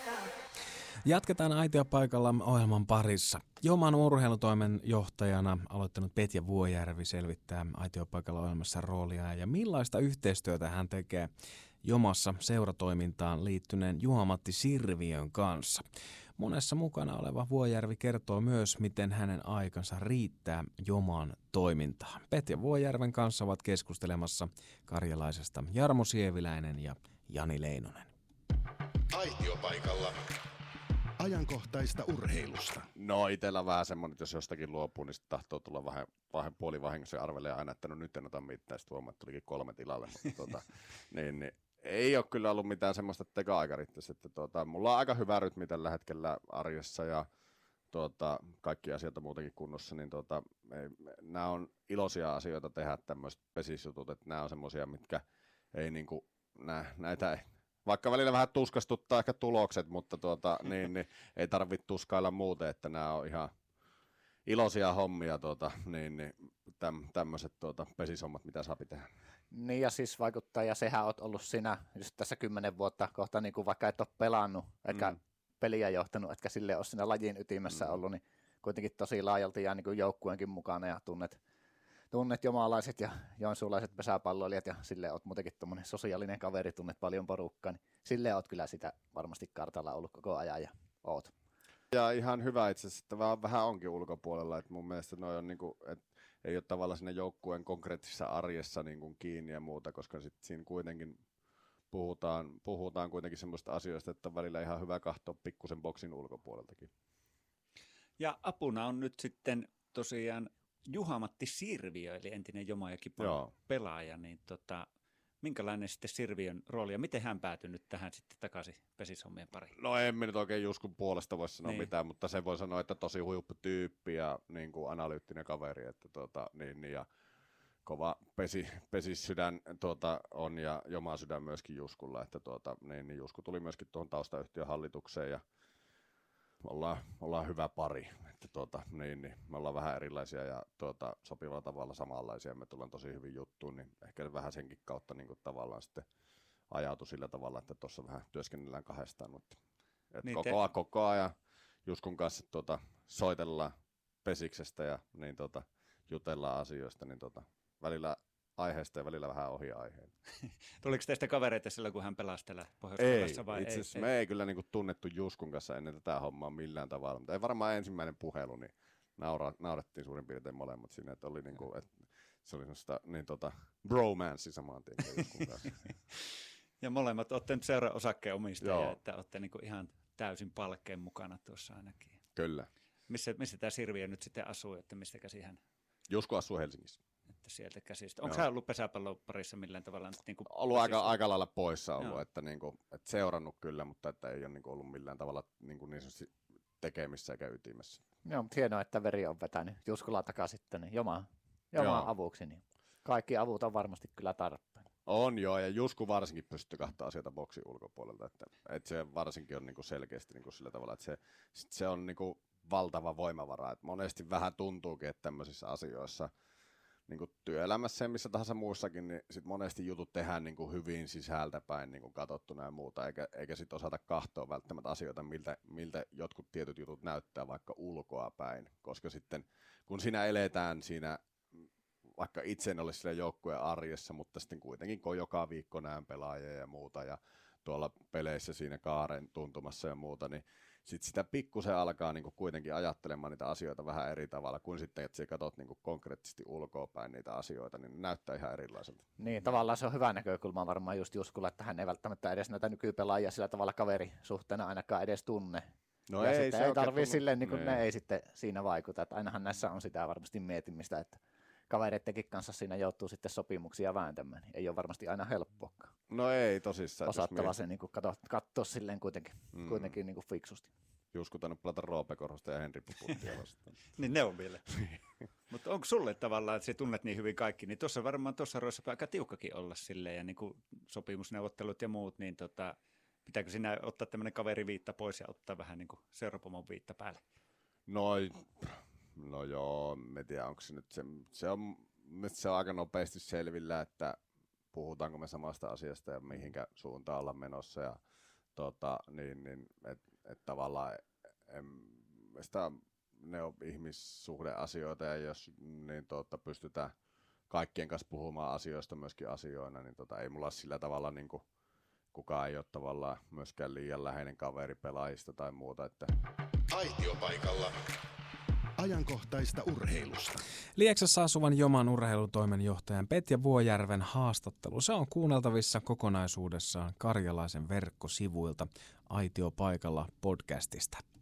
Jatketaan Aitiopaikalla ohjelman parissa. Joman urheilutoimen johtajana aloittanut Petja Vuojärvi selvittää Aitiopaikalla ohjelmassa roolia ja millaista yhteistyötä hän tekee Jomassa seuratoimintaan liittyneen Juha-Matti Sirviön kanssa. Monessa mukana oleva Vuojärvi kertoo myös, miten hänen aikansa riittää Joman toimintaan. Petja Vuojärven kanssa ovat keskustelemassa karjalaisesta Jarmo Sieviläinen ja Jani Leinonen. Aitiopaikalla ajankohtaista urheilusta. No itellä vähän semmoinen, että jos jostakin luopuu, niin tahtoo tulla vähän puolivahingossa ja arvelee aina, että no nyt en ota mitään, sitten huomaa, että tulikin 3 tilalle. Mutta niin, ei ole kyllä ollut mitään semmoista teka-aika riittäisi, että mulla on aika hyvä rytmi tällä hetkellä arjessa ja kaikki asiat on muutenkin kunnossa, niin nämä on iloisia asioita tehdä tämmöiset pesisjutut, että nämä on semmoisia, mitkä ei niinku, näitä ei. Vaikka välillä vähän tuskastuttaa ehkä tulokset, mutta niin, ei tarvitse tuskailla muuten, että nämä on ihan iloisia hommia, tämmöiset pesishommat, mitä saa tehdä. Niin ja siis vaikuttaa, ja sehän oot ollut sinä just tässä 10 vuotta kohta, niin kuin vaikka et ole pelannut, eikä peliä johtanut, etkä sille ole siinä lajin ytimessä ollut, niin kuitenkin tosi laajalti ja niin kuin joukkueenkin mukana ja tunnet jomalaiset ja joensuulaiset pesäpalloilijat ja silleen oot muutenkin tommonen sosiaalinen kaveri, tunnet paljon porukkaa, niin silleen oot kyllä sitä varmasti kartalla ollut koko ajan ja oot. Ja ihan hyvä itse asiassa, että vähän onkin ulkopuolella, että mun mielestä noi on niinku, että ei ole tavallaan siinä joukkueen konkreettisessa arjessa niinku kiinni ja muuta, koska sit siinä kuitenkin puhutaan kuitenkin semmoista asioista, että on välillä ihan hyvä katsoa pikkusen boksin ulkopuoleltakin. Ja apuna on nyt sitten tosiaan Juha-Matti Sirviö, eli entinen Jomajoki pelaaja, niin minkälainen sitten Sirviön rooli ja miten hän päätyi nyt tähän sitten takaisin pesishommien pariin? No en minä nyt oikein Juskun puolesta voi sanoa mitään, mutta se voi sanoa, että tosi huipputyyppi ja niin kuin analyyttinen kaveri, että ja kova pesissydän on ja Joman sydän myöskin Juskulla, että niin Jusku tuli myöskin tuohon taustayhtiön hallitukseen ja ollaan hyvä pari, että niin, me ollaan vähän erilaisia ja sopivalla tavalla samanlaisia, me tullaan tosi hyvin juttuun, niin ehkä vähän senkin kautta niin kuin tavallaan sitten ajautui sillä tavalla, että tuossa vähän työskennellään kahdestaan, mutta niin koko ajan Juskun kanssa soitellaan pesiksestä ja niin jutellaan asioista, niin välillä aiheesta ja välillä vähän ohi aiheen. Tuliko teistä kavereita silloin, kun hän pelasi täällä Pohjois-Karjalassa vai itse asiassa me ei kyllä niinku tunnettu Juskun kanssa ennen tätä hommaa millään tavalla, mutta ei varmaan ensimmäinen puhelu, niin naurettiin suurin piirtein molemmat siinä, että oli niinku, että se oli semmoista niin bromance samaan tien Juskun kanssa. Ja molemmat olette nyt seuran osakkeenomistajia, että olette niinku ihan täysin palkkeen mukana tuossa ainakin. Kyllä. Missä tämä Sirviö nyt sitten asuu, että mistä käsi hän? Jusku asuu Helsingissä. Että sieltä käsistä. Onko hän ollut pesäpallon parissa millään tavalla? Niin kuin ollut aika lailla poissa ollut, että seurannut kyllä, mutta että ei ole niin kuin ollut millään tavalla niin sanotusti tekemissä eikä ytimessä. Joo, mutta hienoa, että veri on vetänyt Juskulla takaisin niin Jomaan avuksi, niin kaikki avut on varmasti kyllä tarpeen. On joo, ja Jusku varsinkin pystyy katsoa asioita boksin ulkopuolelta, että se varsinkin on niin kuin selkeästi niin kuin sillä tavalla, että se on niin kuin valtava voimavara, että monesti vähän tuntuukin, että tämmöisissä asioissa niin kuin työelämässä ja missä tahansa muussakin, niin sit monesti jutut tehdään niin kuin hyvin sisältäpäin niin kuin katsottuna ja muuta, eikä sit osata katsoa välttämättä asioita, miltä jotkut tietyt jutut näyttää vaikka ulkoa päin, koska sitten kun siinä eletään siinä, vaikka itse en ole sillä joukkueen arjessa, mutta sitten kuitenkin kun joka viikko näen pelaajia ja muuta ja tuolla peleissä siinä kaaren tuntumassa ja muuta, niin sitten sitä pikkusen alkaa niinku kuitenkin ajattelemaan niitä asioita vähän eri tavalla kuin sitten, että sä katsot niinku konkreettisesti ulkoapäin niitä asioita, niin ne näyttää ihan erilaiselta. Niin, tavallaan se on hyvä näkökulma varmaan just Juskulla, että hän ei välttämättä edes näitä nykypelaajia sillä tavalla kaverisuhteena ainakaan edes tunne. No ja ei, sitten ei tarvitse silleen, niin kuin ne ei sitten siinä vaikuta, että ainahan näissä on sitä varmasti mietimistä, että kavereittenkin kanssa siinä joutuu sitten sopimuksia vääntämään, niin ei ole varmasti aina helppoakaan. No ei tosissaan. Osattava se niin katsoa silleen kuitenkin niin kuin fiksusti. Jusku tainnut pelata Roope Korhosta ja Henri Puputtia vastaan. Niin ne on vielä. Mutta onko sulle tavallaan, että sä tunnet niin hyvin kaikki, niin tuossa varmaan tuossa roissa aika tiukkakin olla silleen, ja niin kuin sopimusneuvottelut ja muut, niin pitääkö sinä ottaa tämmöinen kaveriviitta pois ja ottaa vähän niin kuin seurapomon viitta päälle? No joo, en tiedä, onko se nyt se on aika nopeasti selvillä, että puhutaanko me samasta asiasta ja mihinkä suuntaan ollaan menossa ja et tavallaan ne on ihmissuhdeasioita, ja jos niin pystytään kaikkien kanssa puhumaan asioista myöskin asioina, niin ei mulla sillä tavalla niin kuin, kukaan ei ole tavallaan myöskään liian läheinen kaveri pelaajista tai muuta. Että... Aitiopaikalla ajankohtaista urheilusta. Lieksassa asuvan Joman urheilutoimenjohtajan Petja Vuojärven haastattelu. Se on kuunneltavissa kokonaisuudessaan Karjalaisen verkkosivuilta Aitiopaikalla podcastista.